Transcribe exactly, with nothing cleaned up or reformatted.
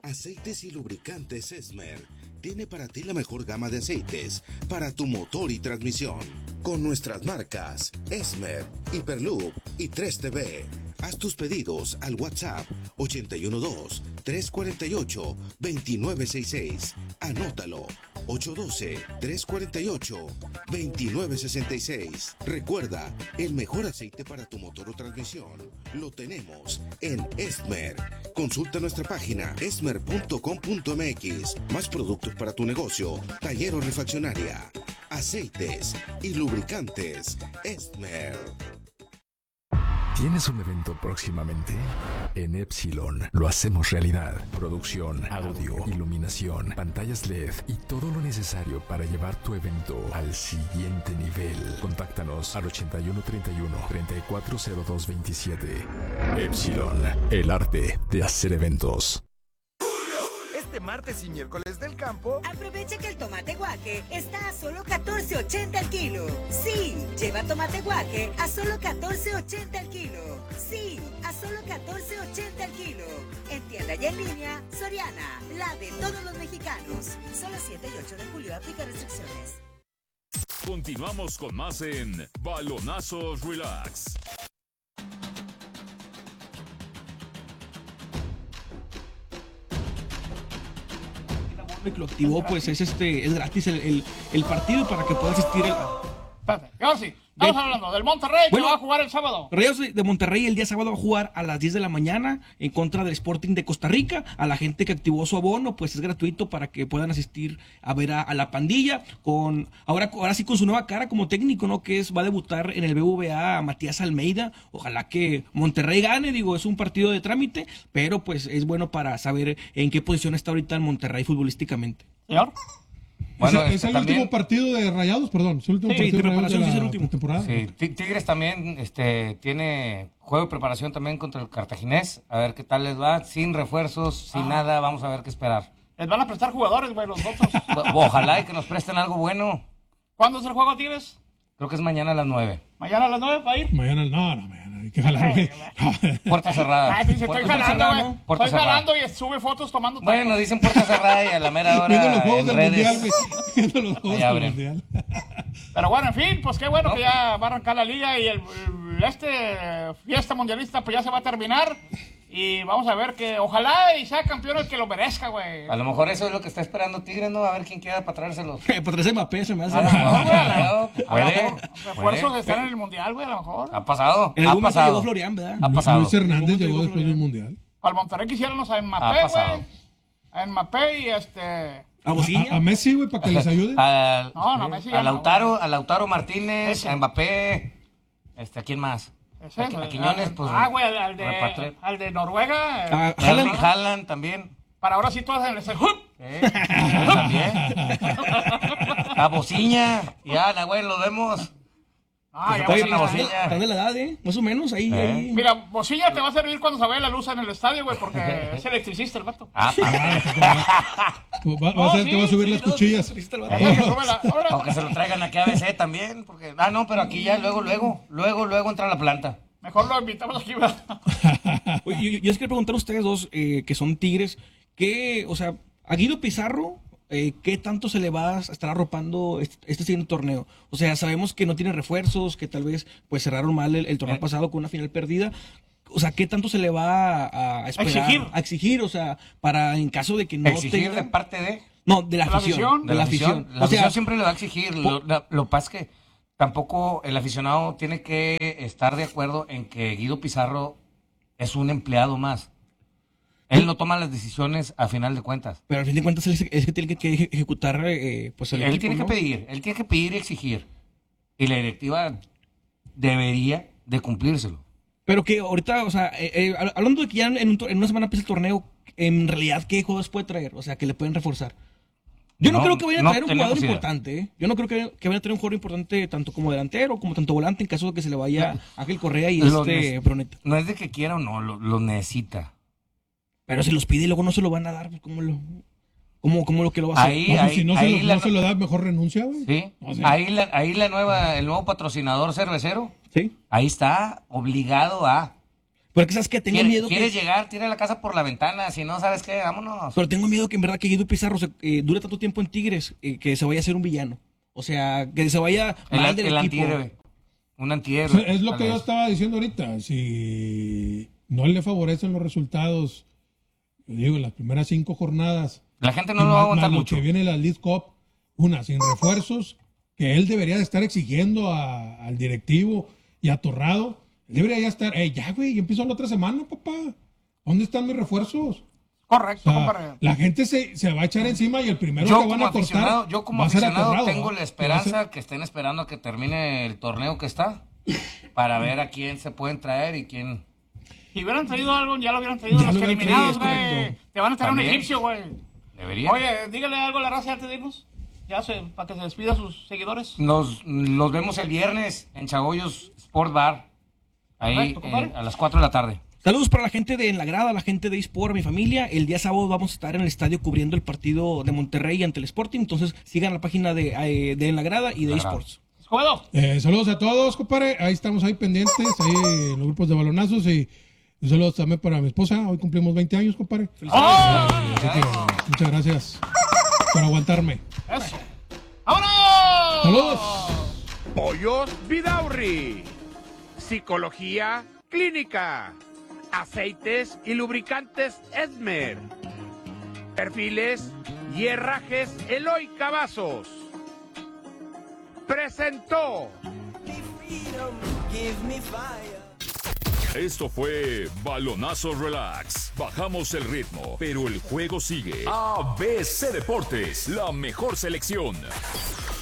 Aceites y lubricantes Esmer tiene para ti la mejor gama de aceites para tu motor y transmisión. Con nuestras marcas Esmer, Hyperloop y tres T V. Haz tus pedidos al WhatsApp ochenta y uno dos, trescientos cuarenta y ocho, veintinueve sesenta y seis. Anótalo, ocho uno dos, trescientos cuarenta y ocho, veintinueve sesenta y seis. Recuerda, el mejor aceite para tu motor o transmisión lo tenemos en Esmer. Consulta nuestra página esmer punto com punto m x. Más productos para tu negocio, taller o refaccionaria. Aceites y lubricantes Esmer. ¿Tienes un evento próximamente? En Epsilon lo hacemos realidad. Producción, audio, iluminación, pantallas L E D y todo lo necesario para llevar tu evento al siguiente nivel. Contáctanos al ochenta y uno treinta y uno, treinta y cuatro cero dos veintisiete. Epsilon, el arte de hacer eventos. Este martes y miércoles del campo, aprovecha que el tomate guaje está a solo catorce ochenta el kilo. Sí, lleva tomate guaje a solo catorce ochenta el kilo. Sí, a solo catorce ochenta el kilo. En tienda y en línea, Soriana, la de todos los mexicanos. Solo siete y ocho de julio, aplica restricciones. Continuamos con más en Balonazos Relax. Que lo activó, pues es este es gratis el, el, el partido para que pueda asistir el... Espérate, ahora sí, estamos de... hablando del Monterrey, bueno, que va a jugar el sábado. Rayados de Monterrey el día sábado va a jugar a las diez de la mañana en contra del Sporting de Costa Rica. A la gente que activó su abono, pues es gratuito para que puedan asistir a ver a, a la pandilla, con ahora, ahora sí con su nueva cara como técnico, ¿no? Que es, va a debutar en el B B V A Matías Almeida. Ojalá que Monterrey gane, digo, es un partido de trámite, pero pues es bueno para saber en qué posición está ahorita en Monterrey futbolísticamente. ¿Señor? Bueno, es, es el también... último partido de Rayados, perdón, es el último sí, partido de preparación, de la, sí, es el último. temporada. Sí, Tigres también este, tiene juego de preparación también contra el Cartaginés, a ver qué tal les va, sin refuerzos, sin ah. nada, vamos a ver qué esperar. Les van a prestar jugadores, güey, los otros. Ojalá y que nos presten algo bueno. ¿Cuándo es el juego, Tigres? Creo que es mañana a las nueve. ¿Mañana a las nueve va a ir? Mañana, no, no, mañana, hay que jalar, güey. Puerta cerrada. Ay, dice, estoy jalando, güey. ¿No? Estoy cerrada. jalando y sube fotos tomando... Bueno, dicen puerta cerrada y a la mera hora viendo los juegos en del redes. Mundial, güey. Viendo los juegos del Mundial. Pero bueno, en fin, pues qué bueno no. que ya va a arrancar la liga y el, el este fiesta mundialista pues ya se va a terminar. Y vamos a ver que ojalá y sea campeón el que lo merezca, güey. A lo mejor eso es lo que está esperando Tigres, ¿no? A ver quién queda para traérselos. Para traerse Mbappé se me hace. Ah, no, puede. Refuerzos de estar en el Mundial, güey, a lo mejor. Ha pasado. En ha algún pasado. Llegó Florian, ¿verdad? Ha pasado. Luis Hernández llegó después del Mundial. Al Monterrey quisiéramos a Mbappé, güey. A Mbappé y este... ¿A Bocilla? A, a Messi, güey, para que les ayude. A, no, no, Messi a Lautaro, no, a Lautaro Martínez, ese. A Mbappé, este, ¿a quién más? Ese, a, a Quiñones, pues. Ah, güey, al, al, de, al de Noruega. Ah, Haaland, Haaland también. Para ahora sí todas en el... ¿Eh? También. A Bociña. Ya, güey, lo vemos. Ah, ya Oye, la Bocilla. Está de la edad, ¿eh? Más o menos, ahí, ¿Eh? ahí. Mira, Bocilla te va a servir cuando se vaya la luz en el estadio, güey, porque es electricista el vato. Ah, va, va a ser que va a subir las cuchillas. Aunque se lo traigan aquí a B C también, porque... Ah, no, pero aquí ya luego, luego, luego, luego entra la planta. Mejor lo invitamos aquí, ¿verdad? Oye, yo, yo les quiero preguntar a ustedes dos, eh, que son Tigres, que, o sea, a Guido Pizarro... Eh, ¿qué tanto se le va a estar arropando este, este siguiente torneo? O sea, sabemos que no tiene refuerzos, que tal vez pues cerraron mal el, el torneo ¿Eh? pasado con una final perdida. O sea, ¿qué tanto se le va a, a esperar? A exigir. A exigir, o sea, para en caso de que no ¿Exigir tenga... de parte de...? No, de la afición. De la afición. La afición siempre le va a exigir. Lo, lo, lo que pasa es que tampoco el aficionado tiene que estar de acuerdo en que Guido Pizarro es un empleado más. Él no toma las decisiones a final de cuentas. Pero al fin de cuentas él es, es que tiene que ejecutar eh, pues el Él equipo, tiene ¿no? que pedir, él tiene que pedir y exigir. Y la directiva debería de cumplírselo. Pero que ahorita, o sea, eh, eh, hablando de que ya en, un, en una semana empieza el torneo, en realidad, ¿qué jugadores puede traer? O sea, que le pueden reforzar. Yo no, no creo que vayan a traer no un jugador idea. importante, ¿eh? Yo no creo que, que vayan a traer un jugador importante tanto como delantero, como tanto volante, en caso de que se le vaya no. Ángel Correa y lo este Broneta. No es de que quiera o no, lo, lo necesita. Pero si los pide y luego no se lo van a dar, pues ¿cómo lo, cómo, cómo lo que lo va a hacer? Ahí, no, ahí, si no, ahí se, lo, la, no se lo da, mejor renuncia, güey. Sí, o sea. ahí, la, ahí la nueva, el nuevo patrocinador cervecero. Sí. Ahí está, obligado a... Porque sabes que tengo ¿Quieres, miedo ¿Quieres que... llegar? Tira la casa por la ventana. Si no, ¿sabes qué? Vámonos. Pero tengo miedo que en verdad que Guido Pizarro se, eh, dure tanto tiempo en Tigres, eh, que se vaya a ser un villano. O sea, que se vaya el, mal del el equipo. Antihéroe. Un antihéroe. Es lo que yo estaba diciendo ahorita. Si no le favorecen los resultados, digo, en las primeras cinco jornadas. La gente no lo va a aguantar mucho. Que viene la League Cup, una sin refuerzos, que él debería de estar exigiendo a, al directivo y a Torrado. Él debería ya estar, eh, ya güey, ya empiezo la otra semana, papá. ¿Dónde están mis refuerzos? Correcto, O sea, compadre. la gente se, se va a echar encima y el primero Yo que van como a cortar aficionado, yo como va a ser a aficionado Torrado, tengo ¿no? la Va a esperanza ser- que estén esperando a que termine el torneo que está para ver a quién se pueden traer y quién. Si hubieran traído algo, ya lo hubieran traído Ya los lo hubieran eliminados, traído, es güey. correcto. Te van a traer un También. egipcio, güey. Debería. Oye, dígale algo a la raza antes de irnos. Ya sé, para que se despida a sus seguidores. Nos los vemos el viernes en Chagoyos Sport Bar. Ahí Correcto, compadre. eh, a las cuatro de la tarde. Saludos para la gente de En la Grada, la gente de eSport, mi familia. El día sábado vamos a estar en el estadio cubriendo el partido de Monterrey ante el Sporting. Entonces sigan la página de, eh, de En la Grada y de La Grada. eSports. Escobedo. Eh, saludos a todos, compadre. Ahí estamos ahí pendientes, ahí en los grupos de balonazos. Y un saludo también para mi esposa. Hoy cumplimos veinte años, compadre. ¡Oh! Así que, muchas gracias por aguantarme. Eso. ¡Vámonos! Saludos. Pollos Vidaurri. Psicología clínica. Aceites y lubricantes Esmer. Perfiles y herrajes Eloy Cavazos. Presentó. Esto fue Balonazo Relax. Bajamos el ritmo, pero el juego sigue. A B C Deportes, la mejor selección.